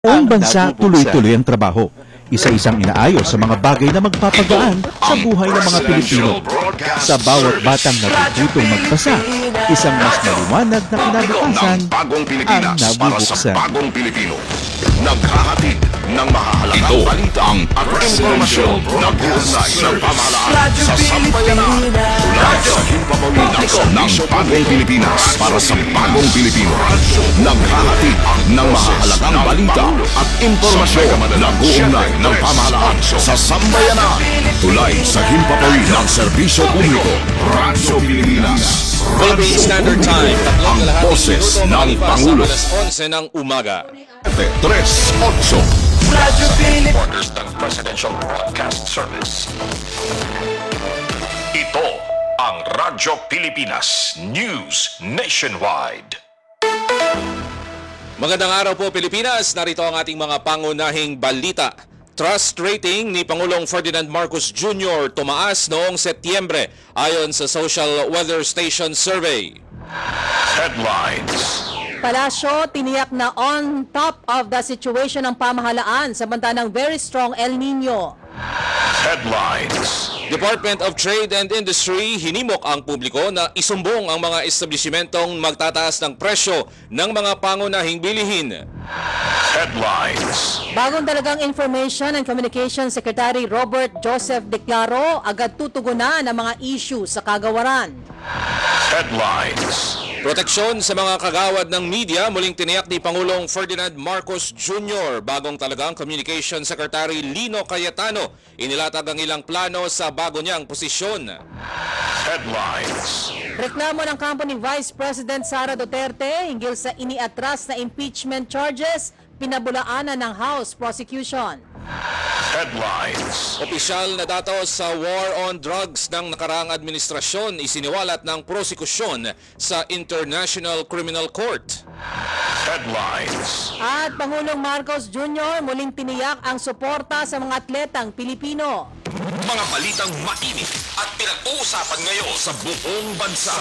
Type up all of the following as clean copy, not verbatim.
Ang bansa tuloy-tuloy ang trabaho. Isa-isang inaayos sa mga bagay na magpapagaan sa buhay ng mga Pilipino. Sa bawat batang natututong magbasa, isang mas maliwanag na kinabukasan ang nabubuksan. Naghahatid ng mahahalagang balita at impormasyon na buhay ng pamahalaan sa sambayanan mula sa himpapawid ng Serbisyo Bagong Pilipinas para sa Bagong Pilipino. Naghahatid ng mahahalagang balita at impormasyon na buhay ng pamahalaan sa sambayanan tulay sa himpapawid ng Serbisyo Publiko Radyo Pilipinas. Philippine Standard Time, Ang boses ng Pangulo. Alas 11 ng umaga. 3-8 Radyo Pilipinas. Orders ng Presidential Broadcast Service. Ito ang Radyo Pilipinas News Nationwide. Magandang araw po Pilipinas, narito ang ating mga pangunahing balita. Trust rating ni Pangulong Ferdinand Marcos Jr. tumaas noong Setyembre ayon sa Social Weather Station Survey. Headlines. Palasyo, tiniyak na on top of the situation ng pamahalaan sa banta ng very strong El Nino. Headlines. Department of Trade and Industry hinimok ang publiko na isumbong ang mga establishmentong magtataas ng presyo ng mga pangunahing bilihin. Headlines. Bagong dalagang Information and Communication Secretary Robert Joseph Declaro agad tutugunan ang mga issue sa kagawaran. Headlines. Proteksyon sa mga kagawad ng media muling tiniyak ni Pangulong Ferdinand Marcos Jr. Bagong talagang Communication Secretary Lino Cayetano inilatag ang ilang plano sa bago niyang posisyon. Headlines. Reklamo ng company Vice President Sara Duterte hinggil sa iniatras na impeachment charges, pinabulaanan ng House prosecution. Headlines. Opisyal na datos sa war on drugs ng nakaraang administrasyon isiniwalat ng prosekusyon sa International Criminal Court. Headlines. At Pangulong Marcos Jr. muling tiniyak ang suporta sa mga atletang Pilipino. Mga balitang mainit at pinag-uusapan ngayon sa buong bansa.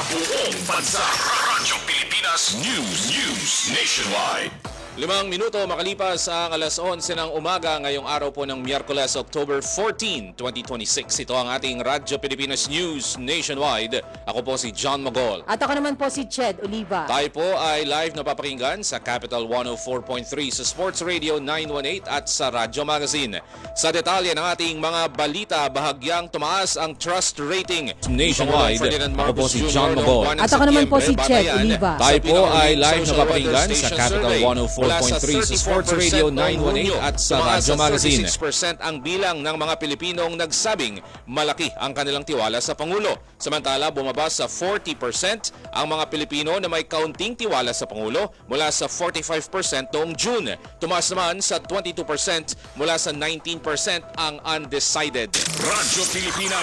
Radyo Pilipinas News Nationwide. 5 minuto makalipas ang alas 11 ng umaga ngayong araw po ng Miyerkules, October 14, 2026. Ito ang ating Radyo Pilipinas News Nationwide. Ako po si John Magol. At ako naman po si Ched Oliva. Tayo po ay live na papakinggan sa Capital 104.3, sa Sports Radio 918 at sa Radyo Magazine. Sa detalye ng ating mga balita, bahagyang tumaas ang trust rating nationwide. Ako po si John Magol. At ako naman po si Ched Oliva. Tayo po ay live na papakinggan sa Capital 104.3 sa Sports Radio 918 at sa Radyo Magazine. 36% ang bilang ng mga Pilipinong nagsabing malaki ang kanilang tiwala sa Pangulo. Samantala, bumaba sa 40% ang mga Pilipino na may kaunting tiwala sa Pangulo mula sa 45% noong June. Tumaas naman sa 22% mula sa 19% ang undecided. Radyo Pilipinas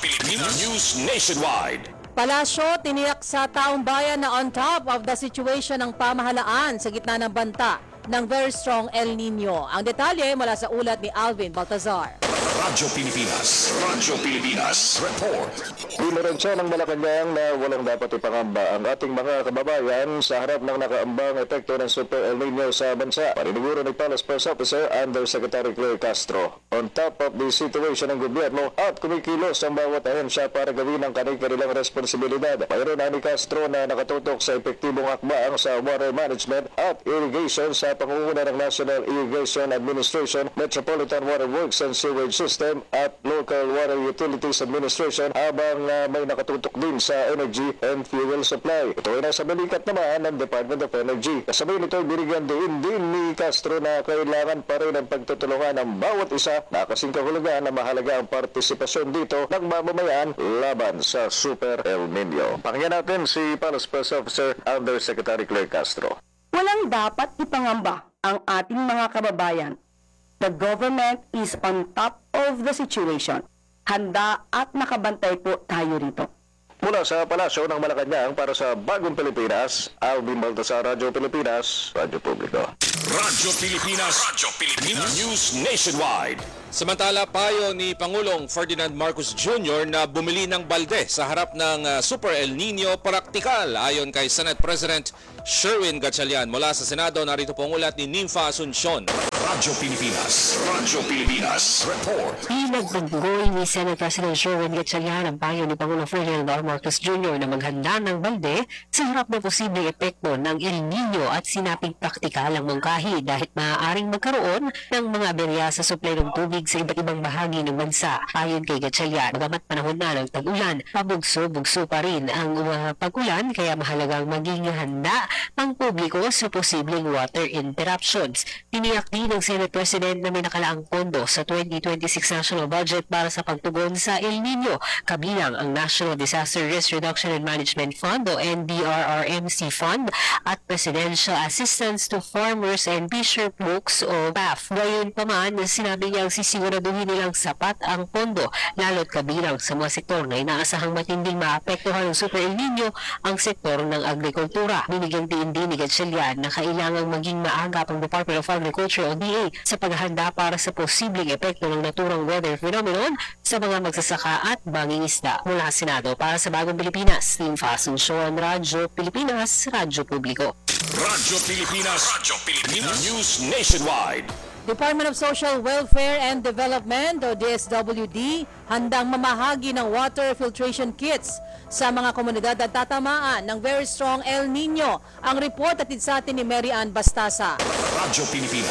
News Nationwide. Palasyo, tiniyak sa taong bayan na on top of the situation ng pamahalaan sa gitna ng banta ng very strong El Nino. Ang detalye mula sa ulat ni Alvin Baltazar. Radyo Pilipinas Report. Dinurensya ng Malacanang na walang dapat ipangamba ang ating mga kababayan sa harap ng nakaambang epekto ng Super El Nino sa bansa. Paniniguro ni Palace Press Officer Undersecretary Claire Castro. On top of the situation ng gobyerno at kumikilos ang bawat ahensya para gawin ang kanilang responsibilidad. Mayroon ni Castro na nakatutok sa epektibong hakbang sa water management at irrigation sa pangunguna ng National Irrigation Administration, Metropolitan Water Works and Sewage System at Local Water Utilities Administration habang may nakatutok din sa energy and fuel supply. Ito ay nasa balikat naman ng Department of Energy. Kasabay nito binigyan din ni Castro na kailangan pa rin ang pagtutulungan ng bawat isa na kasing kahulugan na mahalaga ang partisipasyon dito ng mamamayan laban sa Super El Nino. Pakinggan natin si Palace Press Officer Undersecretary Claire Castro. Walang dapat ipangamba ang ating mga kababayan. The government is on top of the situation. Handa at nakabantay po tayo rito. Mula sa Palasyo ng Malacanang para sa Bagong Pilipinas, Alvin Baltasar, Radyo Pilipinas, Radyo Publiko. Radyo Pilipinas News Nationwide. Samantala, payo ni Pangulong Ferdinand Marcos Jr. na bumili ng balde sa harap ng Super El Nino praktikal. Ayon kay Senate President Sherwin Gatchalian. Mula sa Senado, narito po ang ulat ni Nympha Asuncion. Radyo Pilipinas Report. Pinagpagbugoy ni Senate President Sherwin Gatchalian ang payo ni Pangulong Ferdinand R. Marcos Jr. na maghanda ng balde sa harap ng posibleng epekto ng El Nino at sinaping praktikal ang mungkahi dahil maaaring magkaroon ng mga aberya sa supply ng tubig sa iba't ibang bahagi ng bansa. Ayon kay Gatchalian, bagamat panahon na ng tag-ulan, pabugso-bugso pa rin ang pag-ulan kaya mahalagang maging handa ang publiko sa posibleng water interruptions. Tiniyak din ng Senate President na may nakalaang pondo sa 2026 national budget para sa pagtugon sa El Nino, kabilang ang National Disaster Risk Reduction and Management Fund o NDRRMC Fund at Presidential Assistance to Farmers and Fisher Folks o PAF. Gayon pa man, sinabi niyang sisiguraduhin nilang sapat ang pondo, lalo't kabilang sa mga sektor na inaasahang matinding maapektuhan ng Super El Nino ang sektor ng agrikultura. Binigyang diin din ni Gatchalian na kailangang maging maagap ang Department of Agriculture o DA sa paghahanda para sa posibleng epekto ng naturang weather phenomenon sa mga magsasaka at mangingisda. Mula sa Senado para sa Bagong Pilipinas, Nympha Asuncion, Radyo Pilipinas, Radyo Publiko. Radyo Pilipinas News Nationwide. Department of Social Welfare and Development o DSWD handang mamahagi ng water filtration kits sa mga komunidad at tatamaan ng very strong El Nino. Ang report atid sa atin ni Mary Ann Bastasa. Radyo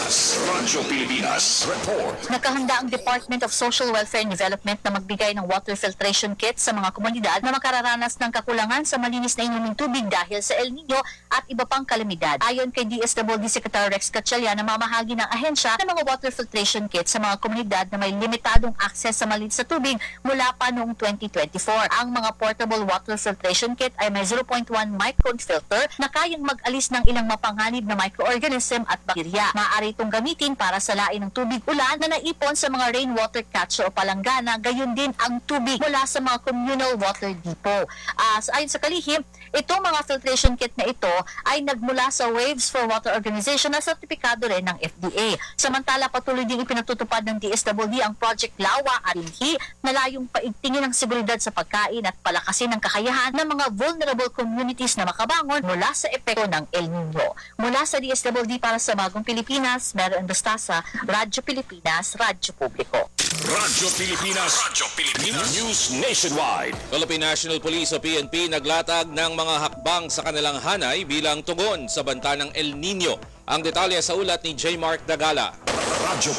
Pilipinas Report. Nakahanda ang Department of Social Welfare and Development na magbigay ng water filtration kits sa mga komunidad na makararanas ng kakulangan sa malinis na inuming tubig dahil sa El Nino at iba pang kalamidad. Ayon kay DSWD Secretary Rex Gatchalian, na mamahagi ng ahensya ng mga water filtration kits sa mga komunidad na may limitadong access sa malinis na tubig mula pa noong 2024. Ang mga portable water filtration kit ay may 0.1 micron filter na kayang mag-alis ng ilang mapanganib na microorganism at bakterya. Maaari itong gamitin para salain ng tubig ulan na naipon sa mga rainwater catcher o palanggana, gayon din ang tubig mula sa mga communal water depot. Ayon sa kalihim, itong mga filtration kit na ito ay nagmula sa Waves for Water Organization na sertipikado rin ng FDA. Samantala, patuloy din ipinatutupad ng DSWD ang Project Lawa at Inhi na layong paigtingin ang seguridad sa pagkain at palakasin ang kakayahan ng mga vulnerable communities na makabangon mula sa epekto ng El Nino. Mula sa DSWD para sa Bagong Pilipinas, Mary Ann Bastasa, Radyo Pilipinas, Radyo Publiko. Radyo Pilipinas News Nationwide. Philippine National Police o PNP naglatag ng mga hakbang sa kanilang hanay bilang tugon sa banta ng El Nino. Ang detalye sa ulat ni J. Mark Dagala. Radyo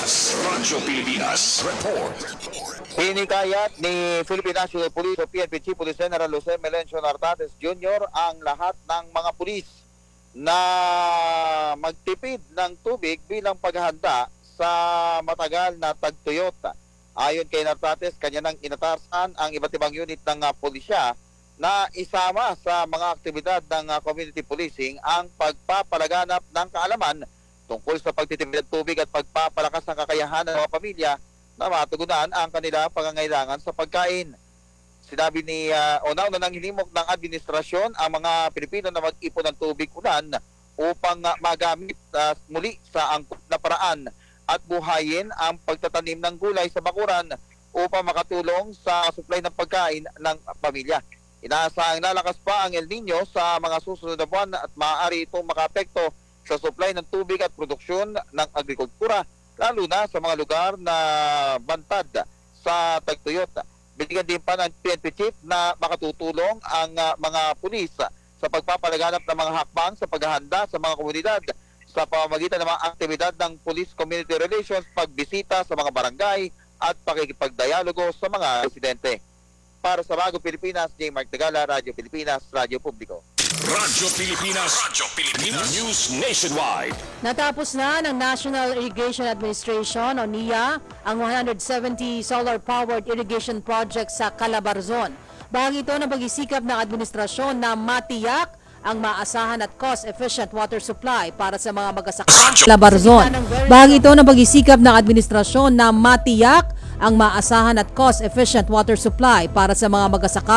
Pilipinas Report. Hinikayat ni Philippine National Police o PNP Chief Police General Jose Melencio Nartates Jr. ang lahat ng mga pulis na magtipid ng tubig bilang paghahanda sa matagal na tagtuyot. Ayon kay Nartates, kanya nang inatasan ang iba't ibang unit ng pulisya na isama sa mga aktibidad ng community policing ang pagpapalaganap ng kaalaman tungkol sa pagtitipid ng tubig at pagpapalakas ng kakayahan ng mga pamilya na matugunan ang kanilang pangangailangan sa pagkain. Sinabi ni una-una nang hinimok ng administrasyon ang mga Pilipino na mag-ipon ng tubig ulan upang magamit muli sa angkop na paraan at buhayin ang pagtatanim ng gulay sa bakuran upang makatulong sa supply ng pagkain ng pamilya. Inaasahang lalakas pa ang El Nino sa mga susunod na buwan at maaari itong makaapekto sa supply ng tubig at produksyon ng agrikultura, lalo na sa mga lugar na bantad sa tagtuyot. Binigyan din pa ng PNP Chief na makatutulong ang mga pulis sa pagpapalaganap ng mga hakbang sa paghahanda sa mga komunidad sa pamamagitan ng mga aktibidad ng Police Community Relations, pagbisita sa mga barangay at pakikipagdialogo sa mga residente. Para sa Bagong Pilipinas, J. Mark Dagala, Radyo Pilipinas, Radyo Publiko. Radyo Pilipinas News Nationwide. Natapos na ng National Irrigation Administration o NIA ang 170 solar-powered irrigation project sa Calabarzon. Bahagi ito ng pag-isikap ng administrasyon na matiyak ang maasahan at cost-efficient water supply para sa mga magsasaka sa Calabarzon. Bahagi ito ng pag-isikap ng administrasyon na matiyak ang maasahan at cost-efficient water supply para sa mga magsasaka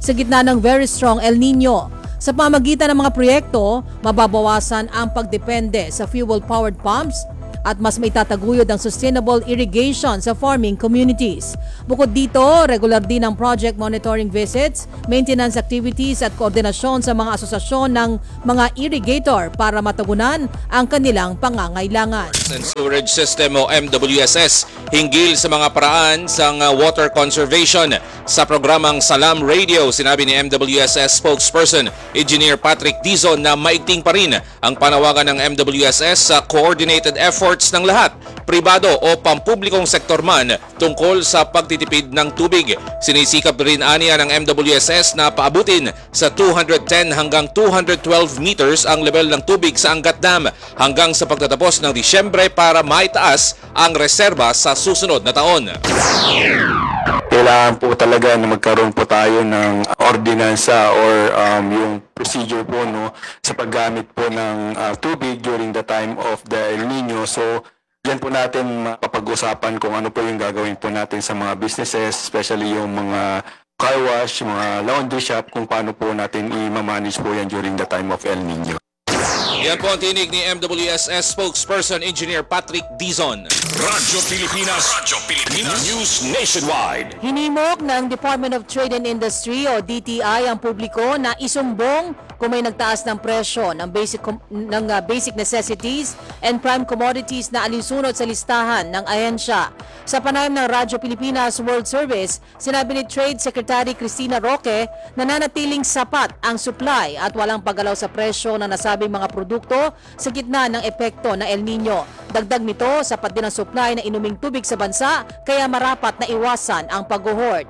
sa gitna ng very strong El Nino. Sa pamagitan ng mga proyekto, mababawasan ang pagdepende sa fuel-powered pumps at mas maitataguyod ang sustainable irrigation sa farming communities. Bukod dito, regular din ang project monitoring visits, maintenance activities at koordinasyon sa mga asosasyon ng mga irrigator para matagunan ang kanilang pangangailangan. And Sewerage System o MWSS hinggil sa mga paraan sa water conservation. Sa programang Salam Radio, sinabi ni MWSS spokesperson Engineer Patrick Dizon na maigting pa rin ang panawagan ng MWSS sa coordinated efforts ng lahat, pribado o pampublikong sektor man tungkol sa pagtitipid ng tubig. Sinisikap rin aniya ng MWSS na paabutin sa 210 hanggang 212 meters ang level ng tubig sa Angat Dam hanggang sa pagtatapos ng Disyembre para maitaas ang reserba sa susunod na taon. Kailangan po talaga na magkaroon po tayo ng ordinansa or yung procedure po sa paggamit po ng tubig during the time of the El Nino. So, yan po natin mapapag-usapan kung ano po yung gagawin po natin sa mga businesses, especially yung mga car wash, mga laundry shop, kung paano po natin i-manage po yan during the time of El Nino. Yan po ang tinig ni MWSS spokesperson Engineer Patrick Dizon. Radyo Pilipinas News Nationwide. Hinimok ng Department of Trade and Industry o DTI ang publiko na isumbong kung may nagtaas ng presyo ng basic necessities and prime commodities na alinsunod sa listahan ng ahensya. Sa panayam ng Radyo Pilipinas World Service, sinabi ni Trade Secretary Cristina Roque na nanatiling sapat ang supply at walang paggalaw sa presyo ng nasabing mga produkto sa gitna ng epekto ng El Nino. Dagdag nito, sapat din ang supply ng inuming tubig sa bansa kaya marapat na iwasan ang pag-hoard.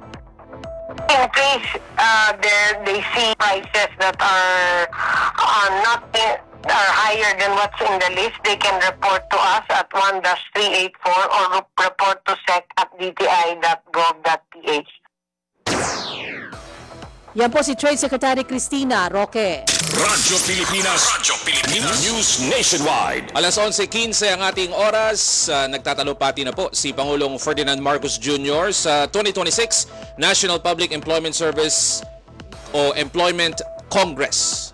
In case they see prices that are higher than what's in the list, they can report to us at 1-384 or report to sec@dti.gov.ph. Yan po si Trade Secretary Cristina Roque. Radyo Pilipinas News Nationwide. Alas 11:15 ang ating oras. Nagtatalupati na po si Pangulong Ferdinand Marcos Jr. sa 2026 National Public Employment Service o Employment Congress.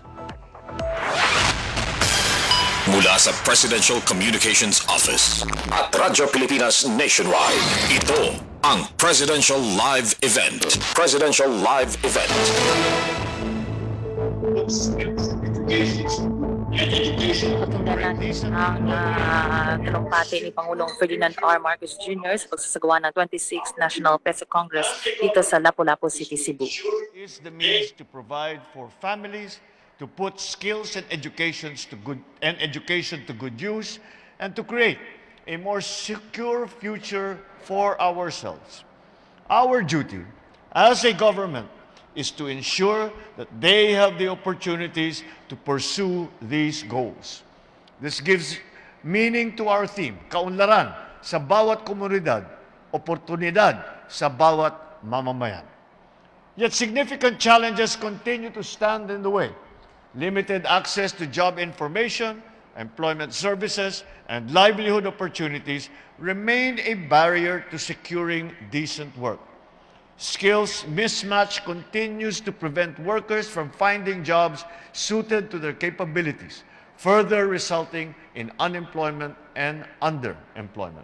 Mula sa Presidential Communications Office at Radyo Pilipinas Nationwide, ito ang Presidential Live Event. Presidential Live Event. Pakinggan natin ang talumpati ni Pangulong Ferdinand R. Marcos Jr. sa pagsasagawa ng 26th National PESO Congress dito sa Lapu-Lapu City, Cebu. Is the means to provide for families to put skills and education to good use and to create a more secure future for ourselves. Our duty as a government is to ensure that they have the opportunities to pursue these goals. This gives meaning to our theme, kaunlaran sa bawat komunidad, oportunidad sa bawat mamamayan. Yet significant challenges continue to stand in the way. Limited access to job information, employment services, and livelihood opportunities remain a barrier to securing decent work. Skills mismatch continues to prevent workers from finding jobs suited to their capabilities, further resulting in unemployment and underemployment.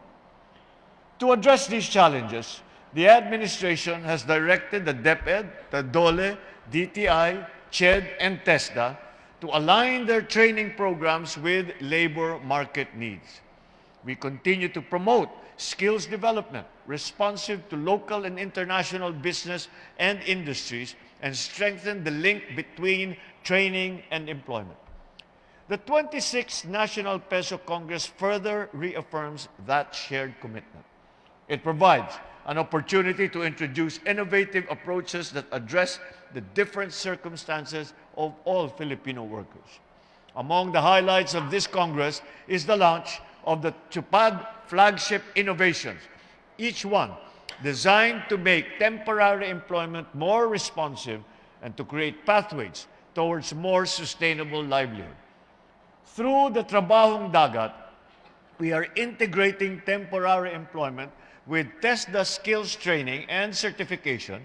To address these challenges, the administration has directed the DepEd, the DOLE, DTI, CHED, and TESDA to align their training programs with labor market needs. We continue to promote skills development responsive to local and international business and industries and strengthen the link between training and employment. The 26th National PESO Congress further reaffirms that shared commitment. It provides an opportunity to introduce innovative approaches that address the different circumstances of all Filipino workers. Among the highlights of this Congress is the launch of the Chupad flagship innovations, each one designed to make temporary employment more responsive and to create pathways towards more sustainable livelihood. Through the Trabahong Dagat, we are integrating temporary employment with TESDA skills training and certification,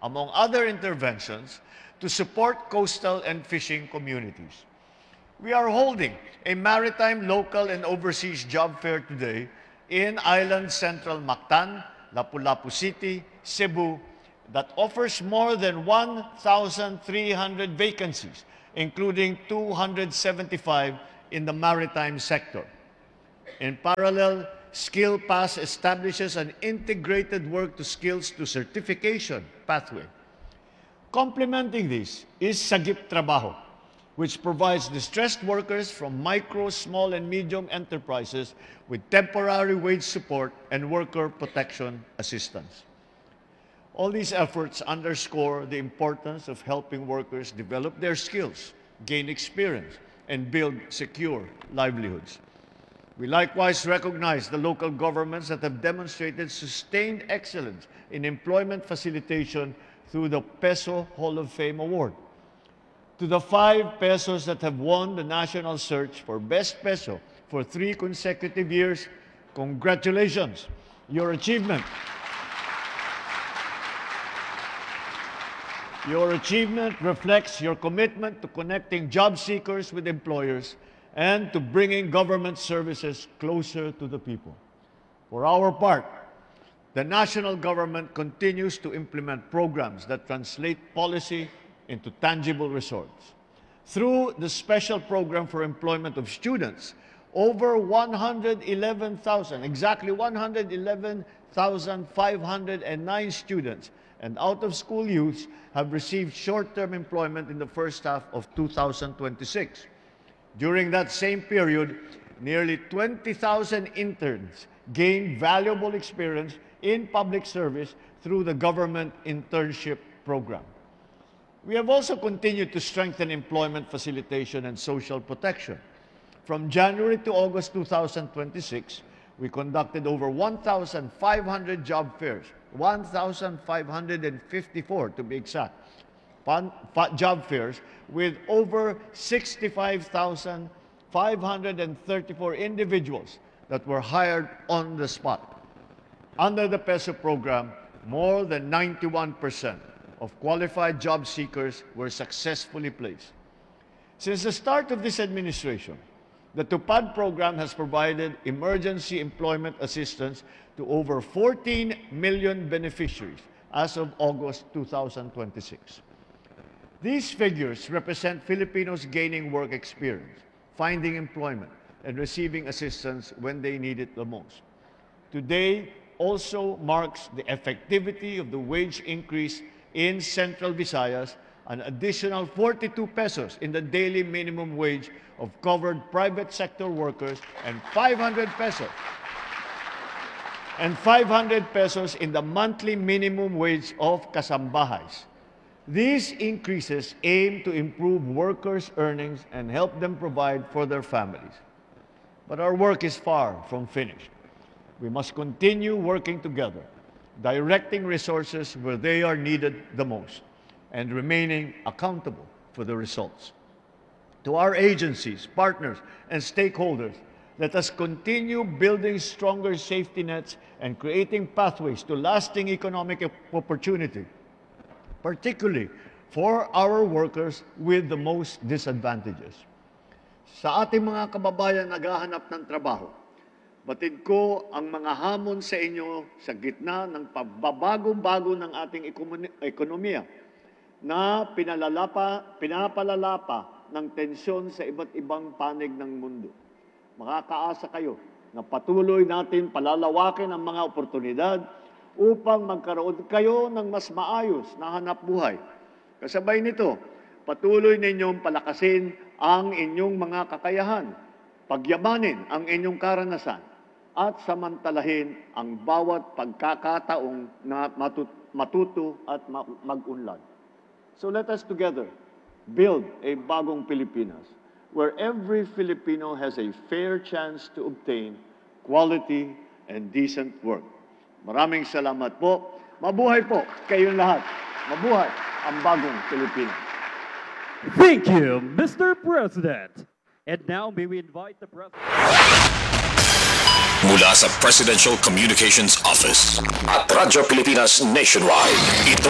among other interventions, to support coastal and fishing communities. We are holding a maritime, local, and overseas job fair today in Island Central Mactan, Lapu-Lapu City, Cebu, that offers more than 1,300 vacancies, including 275 in the maritime sector. In parallel, Skill Pass establishes an integrated work to skills to certification pathway. Complementing this is Sagip Trabaho, which provides distressed workers from micro, small, and medium enterprises with temporary wage support and worker protection assistance. All these efforts underscore the importance of helping workers develop their skills, gain experience, and build secure livelihoods. We likewise recognize the local governments that have demonstrated sustained excellence in employment facilitation through the Peso Hall of Fame Award. To the 5 pesos that have won the national search for Best Peso for 3 consecutive years, congratulations! Your achievement reflects your commitment to connecting job seekers with employers and to bringing government services closer to the people. For our part, the national government continues to implement programs that translate policy into tangible results. Through the special program for employment of students, over 111,000, exactly 111,509 students and out-of-school youths have received short-term employment in the first half of 2026. During that same period, nearly 20,000 interns gained valuable experience in public service through the government internship program. We have also continued to strengthen employment facilitation and social protection. From January to August 2026, we conducted over 1,500 job fairs, 1,554 to be exact, job fairs with over 65,534 individuals that were hired on the spot. Under the PESO program, more than 91% of qualified job seekers were successfully placed. Since the start of this administration, the TUPAD program has provided emergency employment assistance to over 14 million beneficiaries as of August 2026. These figures represent Filipinos gaining work experience, finding employment, and receiving assistance when they need it the most. Today also marks the effectivity of the wage increase in Central Visayas, an additional 42 pesos in the daily minimum wage of covered private sector workers and 500 pesos in the monthly minimum wage of kasambahays. These increases aim to improve workers' earnings and help them provide for their families. But our work is far from finished. We must continue working together, directing resources where they are needed the most, and remaining accountable for the results. To our agencies, partners, and stakeholders, let us continue building stronger safety nets and creating pathways to lasting economic opportunity, particularly for our workers with the most disadvantages. Sa ating mga kababayan naghahanap ng trabaho, batid ko ang mga hamon sa inyo sa gitna ng pagbabago-bago ng ating ekonomiya na pinapalala pa ng tensyon sa iba't ibang panig ng mundo. Makakaasa kayo na patuloy natin palalawakin ang mga oportunidad upang magkaroon kayo ng mas maayos na hanap buhay. Kasabay nito, patuloy ninyong palakasin ang inyong mga kakayahan, pagyamanin ang inyong karanasan, at samantalahin ang bawat pagkakataong na matuto at mag-unlad. So let us together build a bagong Pilipinas where every Filipino has a fair chance to obtain quality and decent work. Maraming salamat po. Mabuhay po kayong lahat. Mabuhay ang bagong Pilipinas. Thank you, Mr. President. And now may we invite the President. Mula sa Presidential Communications Office at Radyo Pilipinas Nationwide, ito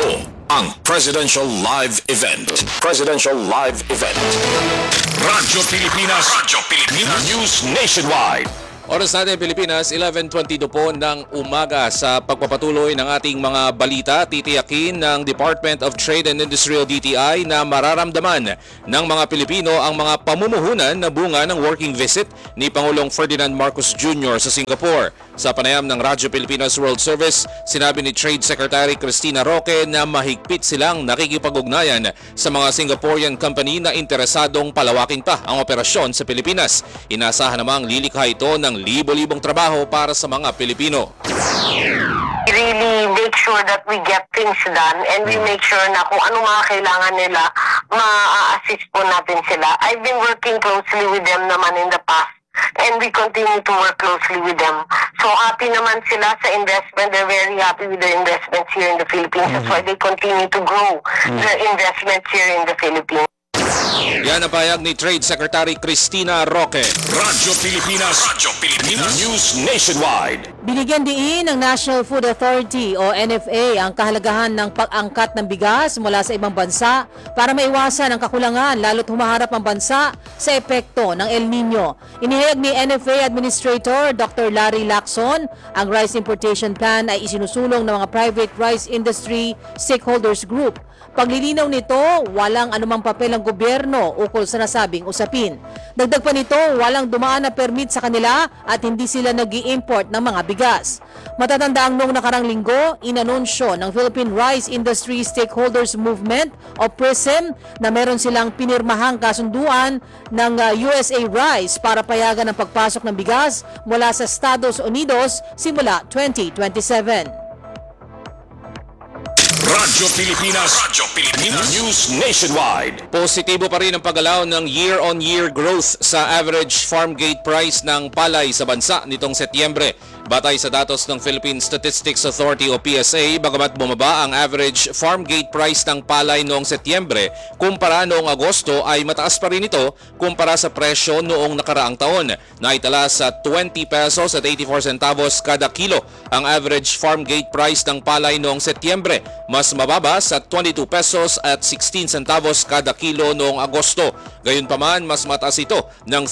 ang Presidential Live Event. Presidential Live Event. Radyo Pilipinas. Radyo Pilipinas. News Nationwide. Oras natin Pilipinas, 11:22 po ng umaga. Sa pagpapatuloy ng ating mga balita, titiyakin ng Department of Trade and Industry o DTI na mararamdaman ng mga Pilipino ang mga pamumuhunan na bunga ng working visit ni Pangulong Ferdinand Marcos Jr. sa Singapore. Sa panayam ng Radyo Pilipinas World Service, sinabi ni Trade Secretary Cristina Roque na mahigpit silang nakikipag-ugnayan sa mga Singaporean company na interesadong palawakin pa ang operasyon sa Pilipinas. Inasahan namang lilikha ito ng libo-libong trabaho para sa mga Pilipino. Really make sure that we get things done and we make sure na kung ano mga kailangan nila, ma-assist po natin sila. I've been working closely with them naman in the past and we continue to work closely with them. So happy naman sila sa investment. They're very happy with their investments here in the Philippines. That's why they continue to grow their investments here in the Philippines. Yan ang payag ni Trade Secretary Cristina Roque. Radyo Pilipinas. Radyo Pilipinas. News Nationwide. Binigyan diin ng National Food Authority o NFA ang kahalagahan ng pag-angkat ng bigas mula sa ibang bansa para maiwasan ang kakulangan lalo't humaharap ang bansa sa epekto ng El Nino. Inihayag ni NFA Administrator Dr. Larry Lacson ang rice importation plan ay isinusulong ng mga private rice industry stakeholders group. Paglilinaw nito, walang anumang papel ang gobyerno ukol sa nasabing usapin. Dagdag pa nito, walang dumaan na permit sa kanila at hindi sila nag-i-import ng mga bigas. Matatanda ang noong nakarang linggo, inanunsyo ng Philippine Rice Industry Stakeholders Movement o PRISM na meron silang pinirmahang kasunduan ng USA Rice para payagan ang pagpasok ng bigas mula sa Estados Unidos simula 2027. Radyo Pilipinas. Radyo Pilipinas. News Nationwide. Positibo pa rin ang paggalaw ng year-on-year growth sa average farm gate price ng palay sa bansa nitong Setyembre. Batay sa datos ng Philippine Statistics Authority o PSA, bagamat bumaba ang average farm gate price ng palay noong Setyembre, kumpara noong Agosto ay mataas pa rin ito kumpara sa presyo noong nakaraang taon. Naitala sa 20 pesos at 84 centavos kada kilo ang average farm gate price ng palay noong Setyembre, mas mababa sa 22 pesos at 16 centavos kada kilo noong Agosto. Gayunpaman, mas mataas ito ng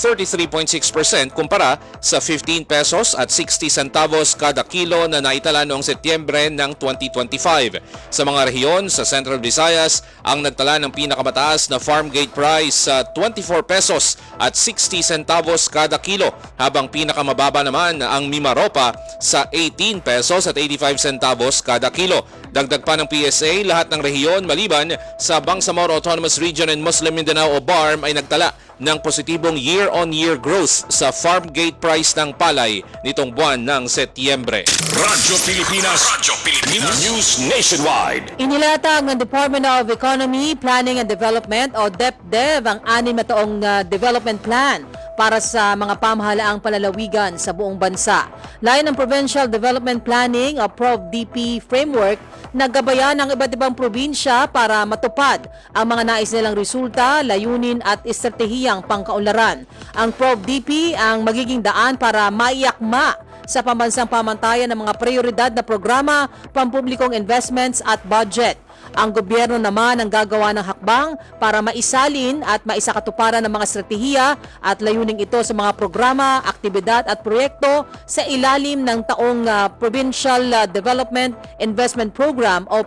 33.6% kumpara sa 15 pesos at 60 centavos kada kilo na naitala noong Setyembre ng 2025. Sa mga rehiyon sa Central Visayas, ang nagtala ng pinakamataas na farm gate price sa 24 pesos at 60 centavos kada kilo, habang pinakamababa naman ang Mimaropa sa 18 pesos at 85 centavos kada kilo. Dagdag pa ng PSA, lahat ng rehiyon maliban sa Bangsamoro Autonomous Region and Muslim Mindanao o BARM ay nagtala ng positibong year-on-year growth sa farm gate price ng palay nitong buwan ng Setyembre. Radyo Pilipinas. Radyo Pilipinas. News Nationwide. Inilatag ng Department of Economy, Planning and Development o DepDev ang 6 na taong development plan para sa mga pamahalaang palalawigan sa buong bansa. Layon ng Provincial Development Planning o ProvDP framework na gabayan ng iba't ibang probinsya para matupad ang mga nais nilang resulta, layunin at estratehiyang pangkaunlaran. Ang ProvDP ang magiging daan para maiakma sa pambansang pamantayan ng mga prioridad na programa, pampublikong investments at budget. Ang gobyerno naman ang gagawa ng hakbang para maisalin at maisakatuparan ng mga estratehiya at layuning ito sa mga programa, aktibidad at proyekto sa ilalim ng taong Provincial Development Investment Program o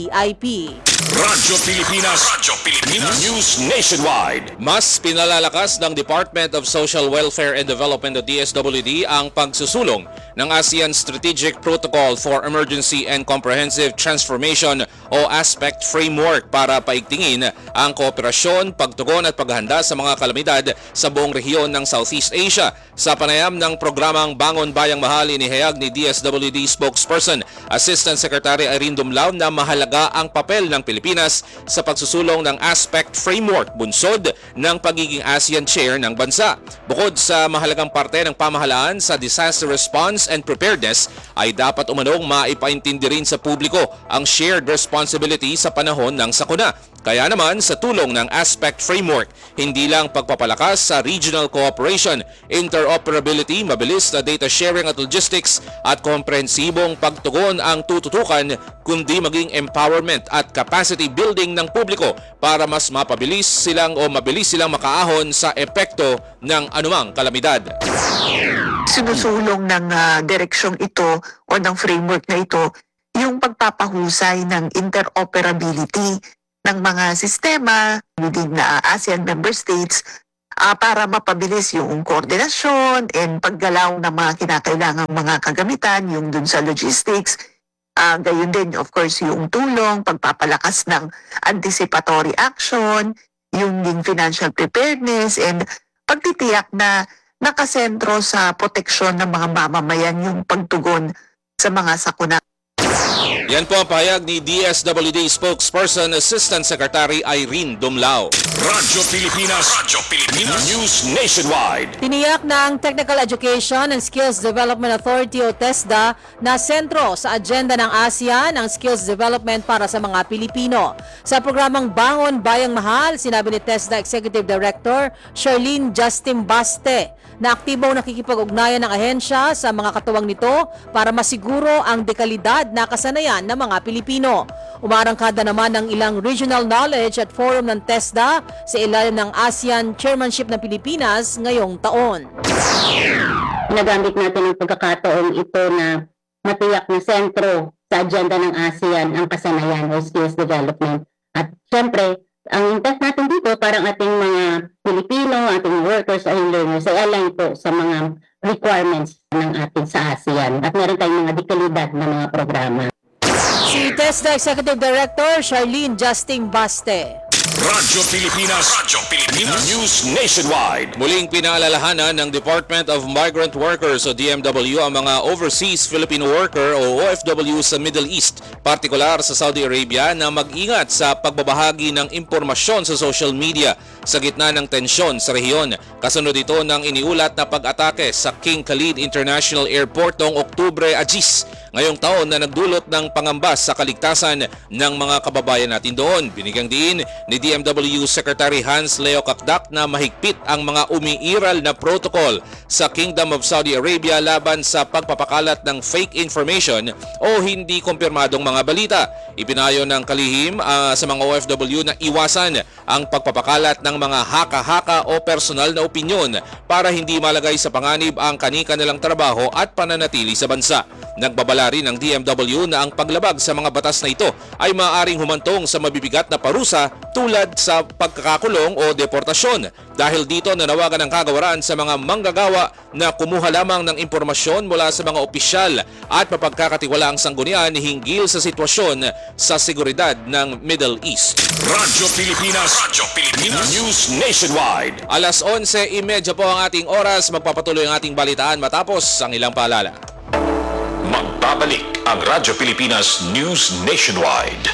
PDIP. Radyo Pilipinas. Radyo Pilipinas. News Nationwide. Mas pinalalakas ng Department of Social Welfare and Development o DSWD ang pagsusulong ng ASEAN Strategic Protocol for Emergency and Comprehensive Transformation o ASPECT Framework para paigtingin ang kooperasyon, pagtugon at paghahanda sa mga kalamidad sa buong rehiyon ng Southeast Asia. Sa panayam ng programang Bangon Bayang Mahal, inihayag ni DSWD spokesperson Assistant Secretary Irene Dumlao na mahalaga ang papel ng Pilipinas sa pagsusulong ng ASPECT Framework, bunsod ng pagiging ASEAN Chair ng bansa. Bukod sa mahalagang parte ng pamahalaan sa disaster response and preparedness, ay dapat umanong maipaintindi rin sa publiko ang shared responsibility responsibility sa panahon ng sakuna. Kaya naman sa tulong ng Aspect Framework, hindi lang pagpapalakas sa regional cooperation, interoperability, mabilis na data sharing at logistics at komprehensibong pagtugon ang tututukan, kundi maging empowerment at capacity building ng publiko para mas mabilis silang makaahon sa epekto ng anumang kalamidad. Sinusulong ng direksyong ito o ng framework na ito yung pagpapahusay ng interoperability ng mga sistema within na ASEAN member states para mapabilis yung koordinasyon and paggalaw ng mga kinakailangang mga kagamitan, yung dun sa logistics. Gayon din, of course, yung tulong, pagpapalakas ng anticipatory action, yung financial preparedness, and pagtitiyak na nakasentro sa proteksyon ng mga mamamayan yung pagtugon sa mga sakuna. Yan po ang pahayag ni DSWD Spokesperson Assistant Secretary Irene Dumlao. Radyo Pilipinas News Nationwide. Tiniyak ng Technical Education and Skills Development Authority o TESDA na sentro sa agenda ng ASEAN ang skills development para sa mga Pilipino. Sa programang Bangon Bayang Mahal, sinabi ni TESDA Executive Director Charlene Justin Baste na aktibong nakikipag-ugnayan ng ahensya sa mga katuwang nito para masiguro ang dekalidad na kasanayan ng mga Pilipino. Umarangkada naman ng ilang regional knowledge at forum ng TESDA sa ilalim ng ASEAN Chairmanship ng Pilipinas ngayong taon. Nagamit natin ang pagkakataon ito na matiyak na sentro sa agenda ng ASEAN ang kasanayan o skills development. At syempre, ang intent natin dito parang ating mga Pilipino, ating workers ay learners ay align po sa mga requirements ng atin sa ASEAN at meron tayong mga dekalidad na mga programa. Si TESDA Executive Director Charlene Justin Baste. Radyo Pilipinas News Nationwide. Muling pinaalalahanan ng Department of Migrant Workers o DMW ang mga overseas Filipino worker o OFW sa Middle East, partikular sa Saudi Arabia, na mag-ingat sa pagbabahagi ng impormasyon sa social media sa gitna ng tensyon sa rehiyon. Kasunod ito ng iniulat na pag-atake sa King Khalid International Airport noong Oktubre ngayong taon na nagdulot ng pangambas sa kaligtasan ng mga kababayan natin doon. Binigyang diin ni DMW Secretary Hans Leo Kakdak na mahigpit ang mga umiiral na protocol sa Kingdom of Saudi Arabia laban sa pagpapakalat ng fake information o hindi kumpirmadong mga balita. Ipinayo ng kalihim sa mga OFW na iwasan ang pagpapakalat ng mga haka-haka o personal na opinyon para hindi malagay sa panganib ang kani-kanilang trabaho at pananatili sa bansa. Nagbabala rin ng DMW na ang paglabag sa mga batas na ito ay maaaring humantong sa mabibigat na parusa tulad sa pagkakakulong o deportasyon. Dahil dito nanawagan ng kagawaran sa mga manggagawa na kumuha lamang ng impormasyon mula sa mga opisyal at mapagkakatiwalaang sanggunian hinggil sa sitwasyon sa seguridad ng Middle East. Radyo Pilipinas News Nationwide. Alas 11:30 po ang ating oras. Magpapatuloy ang ating balitaan matapos ang ilang paalala. Magbabalik ang Radyo Pilipinas News Nationwide.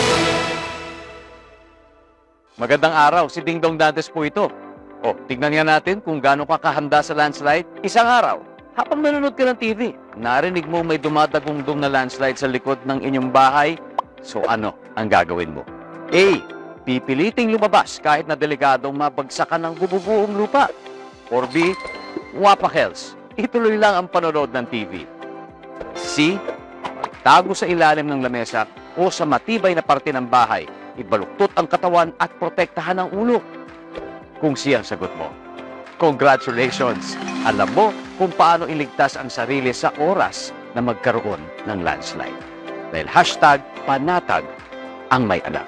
Magandang araw, si Ding Dong Dantes po ito. O, tignan nga natin kung gaano ka kahanda sa landslide. Isang araw, habang nanonood ka ng TV, narinig mo may dumadagong-dong na landslide sa likod ng inyong bahay. So ano ang gagawin mo? A. Pipiliting lumabas kahit na delikadong mabagsakan ng bububuong lupa. Or B. Wapakels, ituloy lang ang panonood ng TV. C. Tago sa ilalim ng lamesa o sa matibay na parte ng bahay. Ibaluktot ang katawan at protektahan ang ulo. Kung siya ang sagot mo, congratulations! Alam mo kung paano iligtas ang sarili sa oras na magkaroon ng landslide. Dahil #panatag ang may alam.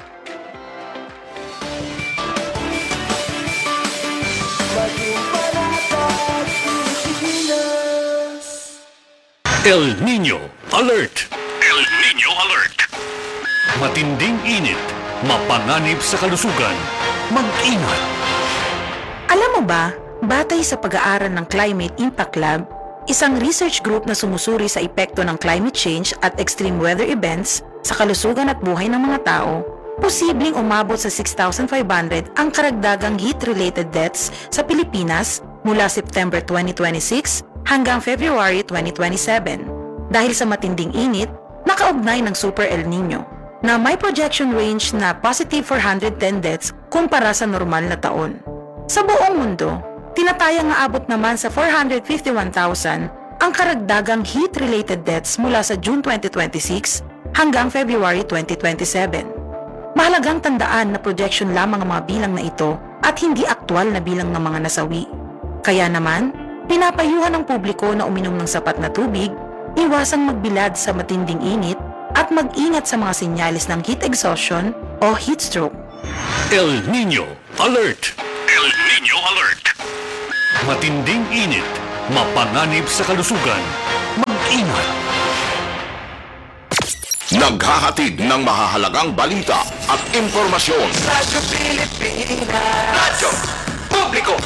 El Niño Alert! El Niño Alert! Matinding init, mapanganib sa kalusugan. Mag-ingat! Alam mo ba, batay sa pag-aaral ng Climate Impact Lab, isang research group na sumusuri sa epekto ng climate change at extreme weather events sa kalusugan at buhay ng mga tao, posibleng umabot sa 6,500 ang karagdagang heat-related deaths sa Pilipinas mula September 2026 hanggang February 2027 dahil sa matinding init na kaugnay ng Super El Nino. na may projection range na positive 410 deaths kumpara sa normal na taon. Sa buong mundo, tinatayang aabot naman sa 451,000 ang karagdagang heat-related deaths mula sa June 2026 hanggang February 2027. Mahalagang tandaan na projection lamang ang mga bilang na ito at hindi aktwal na bilang ng mga nasawi. Kaya naman, pinapayuhan ng publiko na uminom ng sapat na tubig, iwasang magbilad sa matinding init, at mag-ingat sa mga sinyalis ng heat exhaustion o heat stroke. El Niño Alert! El Niño Alert! Matinding init, mapanganib sa kalusugan. Mag-ingat! Naghahatid ng mahahalagang balita at impormasyon. Radyo Pilipinas. Radyo Publiko.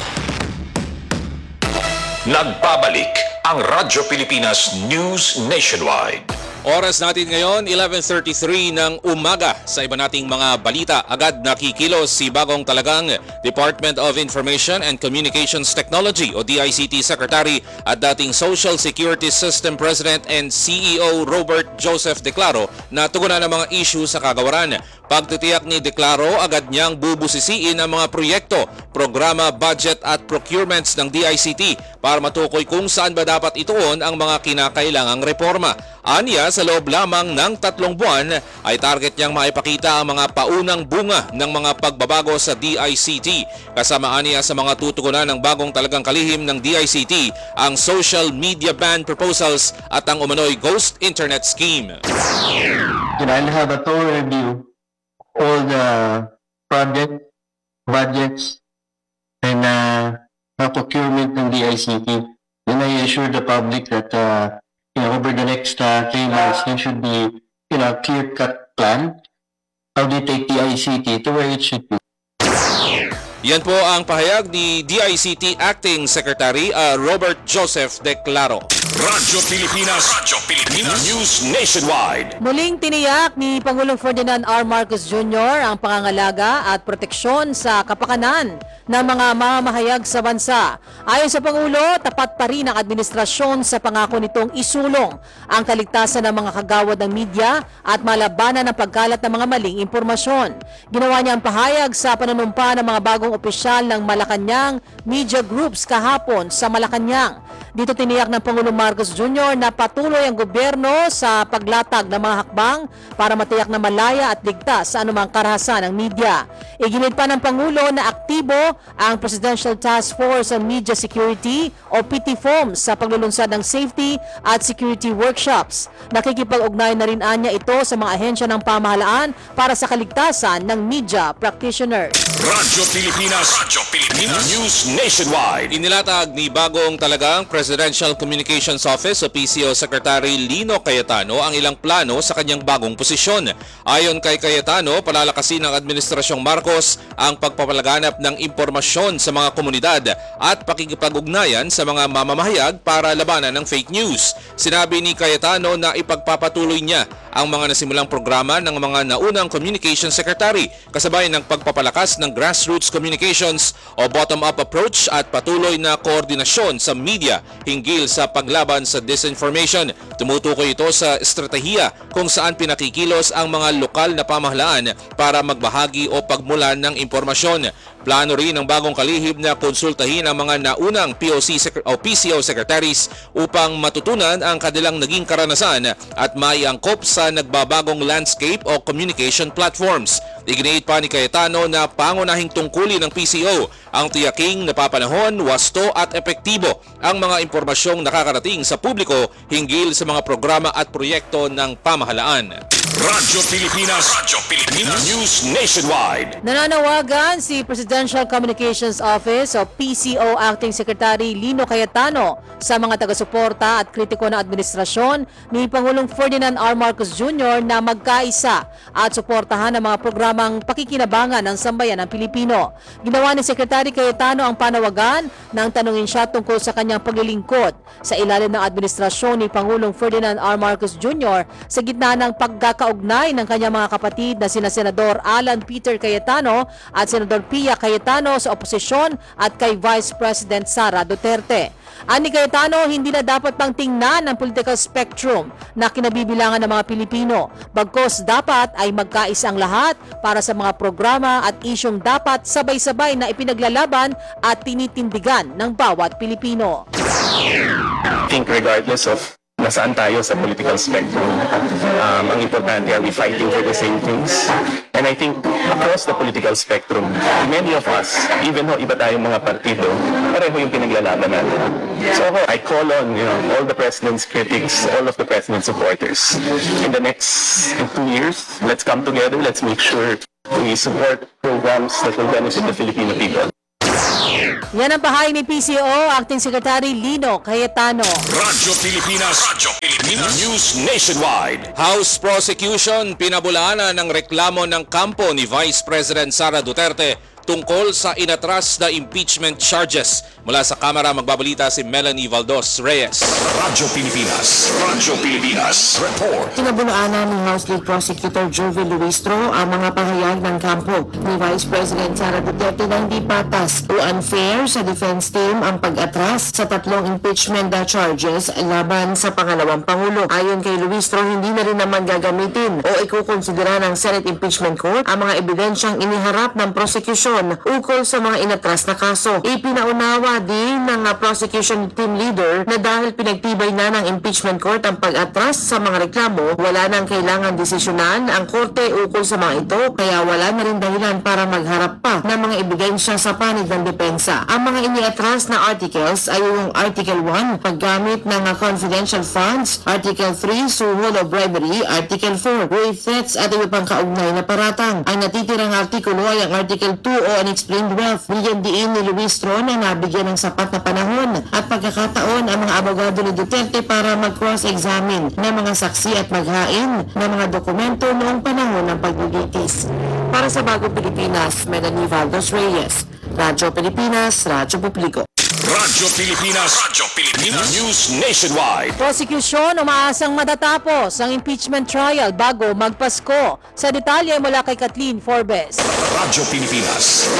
Nagbabalik ang Radyo Pilipinas News Nationwide. Oras natin ngayon, 11:33 ng umaga. Sa iba nating mga balita, agad nakikilos si bagong talagang Department of Information and Communications Technology o DICT Secretary at dating Social Security System President and CEO Robert Joseph Declaro na tugunan ang mga issue sa kagawaran. Pagtitiyak ni Declaro, agad niyang bubusisiin ang mga proyekto, programa, budget at procurements ng DICT para matukoy kung saan ba dapat ituon ang mga kinakailangang reforma. Aniya, sa loob lamang ng 3 buwan ay target niyang maipakita ang mga paunang bunga ng mga pagbabago sa DICT. Kasama aniya sa mga tutugunan ng bagong talagang kalihim ng DICT ang social media ban proposals at ang umano'y ghost internet scheme. I'll have a thorough review all the project, budgets, and procurement ng DICT. Then I assure the public that over the next 3 months, there should be a clear-cut plan how they take DICT to where it should be. Yan po ang pahayag ni DICT Acting Secretary Robert Joseph Declaro. Radyo Pilipinas News Nationwide. Muling tiniyak ni Pangulong Ferdinand R. Marcos Jr. ang pangangalaga at proteksyon sa kapakanan ng mga mamamahayag sa bansa. Ayon sa Pangulo, tapat pa rin ang administrasyon sa pangako nitong isulong ang kaligtasan ng mga kagawad ng media at malabanan ng pagkalat ng mga maling impormasyon. Ginawa niya ang pahayag sa panunumpa ng mga bagong opisyal ng Malacanang Media Groups kahapon sa Malacanang. Dito tiniyak ng Pangulong Marcos Jr. na patuloy ang gobyerno sa paglatag ng mga hakbang para matiyak na malaya at ligtas sa anumang karahasan ng media. Iginit pa ng Pangulo na aktibo ang Presidential Task Force on Media Security o PTFOM sa paglulunsad ng safety at security workshops. Nakikipag-ugnay na rin anya ito sa mga ahensya ng pamahalaan para sa kaligtasan ng media practitioners. Radyo Pilipinas News Nationwide. Inilatag ni bagong talagang Presidential Communications Office o PCO Secretary Lino Cayetano ang ilang plano sa kanyang bagong posisyon. Ayon kay Cayetano, palalakasin ng Administrasyong Marcos ang pagpapalaganap ng impormasyon sa mga komunidad at pakikipag-ugnayan sa mga mamamahayag para labanan ng fake news. Sinabi ni Cayetano na ipagpapatuloy niya ang mga nasimulang programa ng mga naunang Communications Secretary kasabay ng pagpapalakas ng grassroots communications o bottom-up approach at patuloy na koordinasyon sa media hinggil sa paglaban sa disinformation. Tumutukoy ito sa estratehiya kung saan pinakikilos ang mga lokal na pamahalaan para magbahagi o pagmulan ng impormasyon. Plano rin ng bagong kalihim na konsultahin ang mga naunang PCO secretaries upang matutunan ang kanilang naging karanasan at maiangkop sa nagbabagong landscape o communication platforms. Iginiit pa ni Cayetano na pangunahing tungkulin ng PCO ang tiyaking napapanahon, wasto at epektibo ang mga impormasyong nakakarating sa publiko hinggil sa mga programa at proyekto ng pamahalaan. Radyo Pilipinas News Nationwide. Nananawagan si Presidential Communications Office o PCO Acting Secretary Lino Cayetano sa mga taga-suporta at kritiko ng administrasyon ni Pangulong Ferdinand R. Marcos Jr. na magkaisa at suportahan ang mga programang pakikinabangan ng sambayan ng Pilipino. Ginawa ni Secretary Cayetano ang panawagan nang tanungin siya tungkol sa kanyang paglilingkod sa ilalim ng administrasyon ni Pangulong Ferdinand R. Marcos Jr. sa gitna ng pagkakaugnay ng kanyang mga kapatid na sina Senador Alan Peter Cayetano at Senador Pia Cayetano sa oposisyon at kay Vice President Sara Duterte. Ani Cayetano, hindi na dapat pang tingnan ng political spectrum na kinabibilangan ng mga Pilipino. Bagkos dapat ay magkaisa ang lahat para sa mga programa at isyong dapat sabay-sabay na ipinaglalaban at tinitindigan ng bawat Pilipino. I think regardless of nasaan tayo sa political spectrum, ang importante, are we fighting for the same things? And I think across the political spectrum, many of us, even though iba tayong mga partido, pareho yung pinaglalaban natin. So I call on all the president's critics, all of the president's supporters. In the next 2 years, let's come together, let's make sure we support programs that will benefit the Filipino people. Yan ang pahay ni PCO, Acting Secretary Lino Cayetano. Radyo Pilipinas News Nationwide. House prosecution pinabulaanan ng reklamo ng kampo ni Vice President Sara Duterte tungkol sa inatras na impeachment charges. Mula sa Kamara, magbabalita si Melanie Valdos Reyes. Radyo Pilipinas Report. Pinabulaanan ni House Lead Prosecutor Jovel Luistro ang mga pahayag ng kampo ni Vice President Sara Duterte na hindi patas o unfair sa defense team ang pag-atras sa 3 impeachment charges laban sa pangalawang Pangulo. Ayon kay Luistro, hindi na rin naman gagamitin o ikukonsidera ng Senate Impeachment Court ang mga ebidensyang iniharap ng prosecution ukol sa mga inatras na kaso. Ipinaunawa din ng prosecution team leader na dahil pinagtibay na ng impeachment court ang pag-atras sa mga reklamo, wala nang kailangan desisyonan ang korte ukol sa mga ito, kaya wala na rin dahilan para magharap pa ng mga ebidensya sa panig ng depensa. Ang mga iniatras na articles ay yung Article 1, paggamit ng confidential funds, Article 3, suhol o bribery, Article 4, grave threats at iba pang kaugnay na paratang. Ang natitirang artikulo ay ang Article 2 o unexplained wealth. Bigyan diin ni Luistro na nabigyan ng sapat na panahon at pagkakataon ang mga abogado ni Duterte para mag-cross-examine ng mga saksi at maghain ng mga dokumento noong panahon ng paglilitis. Para sa Bagong Pilipinas, Melanie Valdos Reyes, Radyo Pilipinas, Radyo Publiko. Radyo Pilipinas News Nationwide. Prosecution umaasang matatapos ang impeachment trial bago magpasko. Sa detalye mula kay Kathleen Forbes. Radyo Pilipinas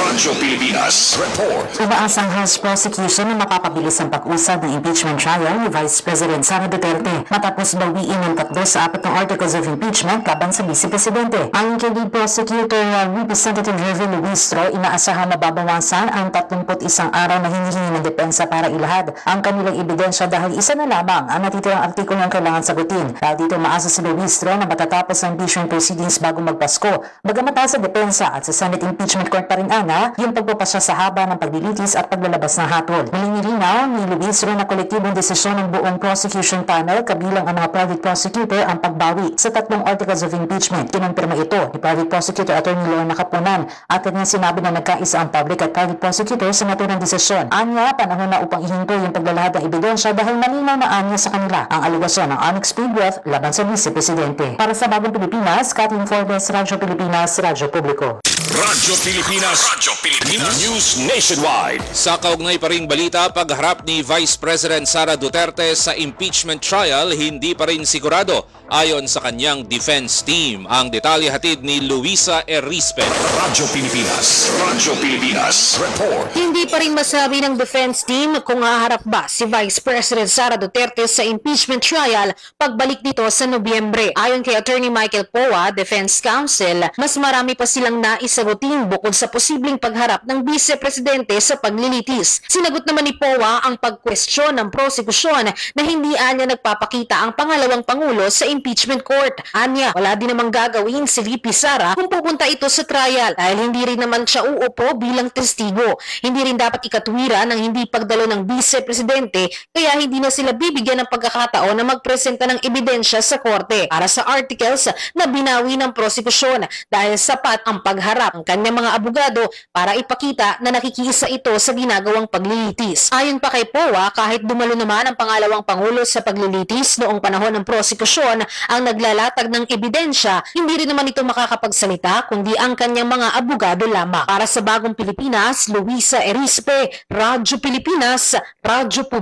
Report. Umaasang House prosecution na mapapabilis ang pag-usad ng impeachment trial ni Vice President Sara Duterte matapos bawiin ng 3 sa 4 articles of impeachment laban sa Vice Presidente. Ayon kay Lead Prosecutor Representative Jovel Luistro, inaasahan na babawasan ang 31 araw na hinihingi ng depensa para ilahad ang kanilang ebidensya dahil isa na lamang ang natitirang artikulo ang kailangan sagutin. Dahil dito maasa si Luistro na matatapos ang impeachment proceedings bago magpasko. Bagamat sa depensa at sa Senate Impeachment Court pa rin yung pagpapasya sa haba ng paglilitis at paglalabas ng hatol. Muling nilinaw ni Luistro na kolektibong desisyon ng buong prosecution panel kabilang ang mga private prosecutor ang pagbawi sa 3 articles of impeachment. Kinumpirma ito ni Private Prosecutor Attorney Lorna Capunan at kanyang sinabi na nagkaisa ang public at private prosecutor sa naturang desisyon. Anya, panahon na upang ihinto yung paglalahad ng ebidensya dahil malinaw na anya sa kanila ang aligasyon ng unexplained wealth laban sa Vice Presidente. Para sa Bagong Pilipinas, Kathleen Forbes, Radyo Pilipinas, Radyo Publiko. Radyo Pilipinas News Nationwide. Sa kaugnay pa ring balita, pagharap ni Vice President Sara Duterte sa impeachment trial, hindi pa rin sigurado ayon sa kanyang defense team. Ang detalye hatid ni Luisa Erispe. Radyo Pilipinas Report. Hindi pa rin masabi ng defense team kung haharap ba si Vice President Sara Duterte sa impeachment trial pagbalik nito sa Nobyembre. Ayon kay Attorney Michael Poa, Defense Counsel, mas marami pa silang naisagutin bukod sa posibleng pagharap ng Vice Presidente sa paglilitis. Sinagot naman ni Poa ang pagkwestiyon ng prosekusyon na hindi anya nagpapakita ang pangalawang Pangulo sa impeachment court. Anya, wala din namang gagawin si VP Sara kung pupunta ito sa trial dahil hindi rin naman siya uupo bilang testigo. Hindi rin dapat ikatwira ng hindi pagdalo ng Vice Presidente kaya hindi na sila bibigyan ng pagkakataon na magpresenta ng ebidensya sa korte para sa articles na binawi ng prosekusyon dahil sapat ang pagharap ng kanyang mga abogado para ipakita na nakikiisa ito sa ginagawang paglilitis. Ayon pa kay Poa, kahit dumalo naman ang pangalawang Pangulo sa paglilitis noong panahon ng prosekusyon ang naglalatag ng ebidensya, hindi rin naman ito makakapagsalita kundi ang kanyang mga abogado lamang. Para sa Bagong Pilipinas, Luisa Erispe, Radyo Pilipinas, Radyo Publiko.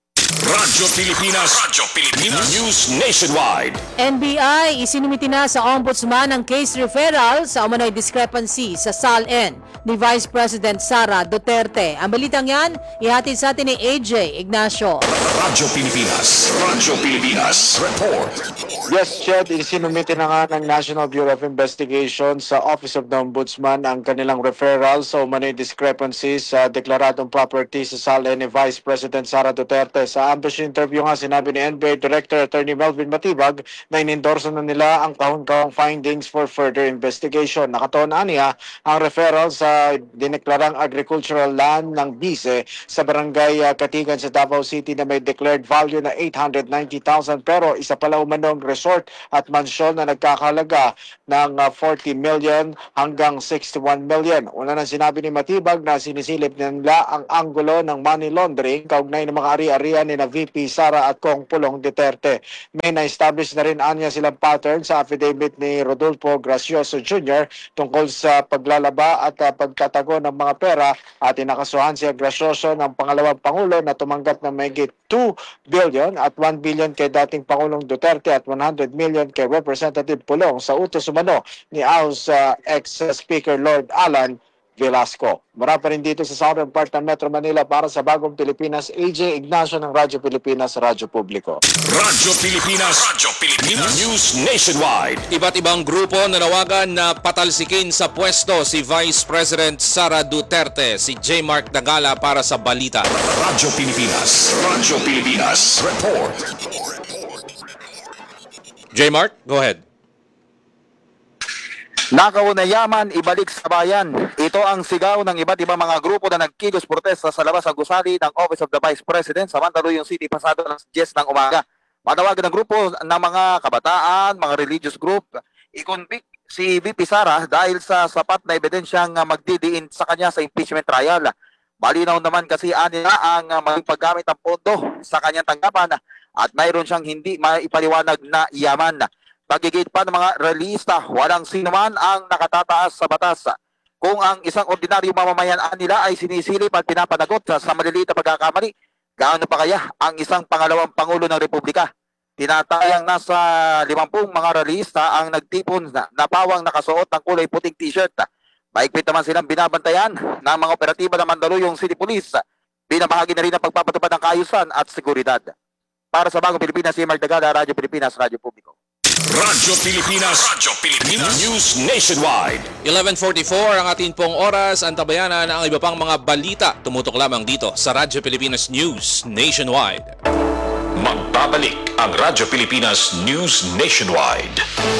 Radyo Pilipinas News Nationwide. NBI isinumiti na sa Ombudsman ang case referral sa umano'y discrepancy sa SALN ni Vice President Sara Duterte. Ang balitang yan, ihatid sa atin ni AJ Ignacio. Radyo Pilipinas Report. Yes, Chad, isinumiti na nga ng National Bureau of Investigation sa Office of the Ombudsman ang kanilang referral sa umano'y discrepancies sa deklaradong property sa SALN ni Vice President Sara Duterte. Sa ambush interview nga, sinabi ni NBI Director Attorney Melvin Matibag na inendorso na nila ang kahon-kahong findings for further investigation. Nakataon niya ang referral sa dineklarang agricultural land ng Bise sa barangay Katigan sa Davao City na may declared value na 890,000 pero isa pala umanong resort at mansyon na nagkakalaga ng 40 million hanggang 61 million. Una nang sinabi ni Matibag na sinisilip nila ang anggulo ng money laundering kaugnay ng mga ari-arian ni na VP Sara at Kong Pulong Duterte. May na-establish na rin anya silang pattern sa affidavit ni Rodolfo Gracioso Jr. tungkol sa paglalaba at pagtatago ng mga pera at inakasuhan si Gracioso ng pangalawang Pangulo na tumanggap ng mahigit 2 billion at 1 billion kay dating Pangulong Duterte at 100 million kay Representative Pulong sa utos umano ni House ex-Speaker Lord Alan Velasco. Mara pa rin dito sa southern part ng Metro Manila para sa Bagong Pilipinas, AJ Ignacio ng Radyo Pilipinas, Radyo Publiko. Radyo Pilipinas News Nationwide. Iba't ibang grupo nanawagan na patalsikin sa pwesto si Vice President Sara Duterte. Si J. Mark Dagala para sa balita. Radyo Pilipinas Report. J. Mark, go ahead. Nakauna yaman, ibalik sa bayan. Ito ang sigaw ng iba't ibang mga grupo na nagkilos protesta sa labas ng gusali ng Office of the Vice President sa Mandaluyong City pasado alas 10 ng umaga. Panawagan ng grupo ng mga kabataan, mga religious group, i-convict si VP Sara dahil sa sapat na ebidensyang magdidiin sa kanya sa impeachment trial. Malinaw naman kasi nila ang maging paggamit ng pondo sa kanyang tanggapan at mayroon siyang hindi maipaliwanag na yaman. Pagigit pa ng mga realista, walang sinuman ang nakatataas sa batas. Kung ang isang ordinaryong mamamayan nila ay sinisilip at pinapanagot sa maliliit na pagkakamali, gaano pa kaya ang isang pangalawang Pangulo ng Republika? Tinatayang nasa 50 mga realista ang nagtipon na pawang nakasuot ng kulay puting t-shirt. Maigpit naman silang binabantayan ng mga operatiba ng Mandaluyong City Police. Binabahagi na rin ang pagpapatupad ng kaayusan at seguridad. Para sa Bagong Pilipinas, si Mark Dagala, Radyo Pilipinas, Radyo Publiko. Radyo Pilipinas News Nationwide. 11:44 ang ating pong oras. Antabayanan ang iba pang mga balita. Tumutok lamang dito sa Radyo Pilipinas News Nationwide. Magbabalik ang Radyo Pilipinas News Nationwide.